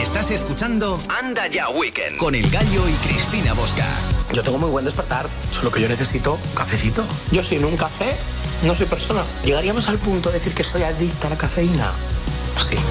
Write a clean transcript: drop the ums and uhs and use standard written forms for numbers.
Estás escuchando Anda Ya Weekend con El Gallo y Cristina Bosca. Yo tengo muy buen despertar, solo que yo necesito un cafecito. Yo sin un café no soy persona. ¿Llegaríamos al punto de decir que soy adicto a la cafeína? Sí.